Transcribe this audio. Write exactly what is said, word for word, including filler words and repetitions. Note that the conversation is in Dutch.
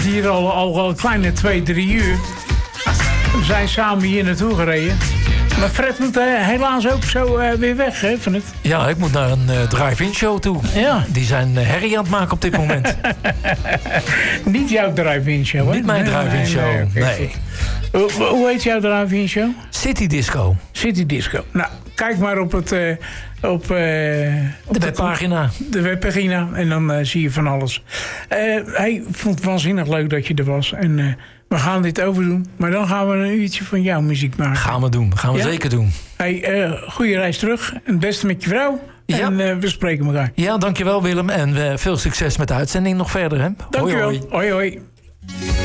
Hier al, al, al een kleine twee, drie uur. We zijn samen hier naartoe gereden. Maar Fred moet uh, helaas ook zo uh, weer weg, hè, van het. Ja, ik moet naar een uh, drive-in show toe. Ja. Die zijn uh, herrie aan het maken op dit moment. Niet jouw drive-in show, hè? Niet mijn nee, drive-in nee, show, nee. Okay, nee. Hoe, hoe heet jouw drive-in show? City Disco. City Disco. Nou, kijk maar op het... Uh, op, uh, op de webpagina. De webpagina. En dan uh, zie je van alles. Uh, hij vond het waanzinnig leuk dat je er was. En uh, we gaan dit overdoen. Maar dan gaan we een uurtje van jouw muziek maken. Gaan we doen. Gaan we ja? zeker doen. Hey, uh, goede reis terug. En het beste met je vrouw. Ja. En uh, we spreken elkaar. Ja, dankjewel Willem. En uh, veel succes met de uitzending nog verder. Hè? Dankjewel. Hoi, hoi. Hoi, hoi.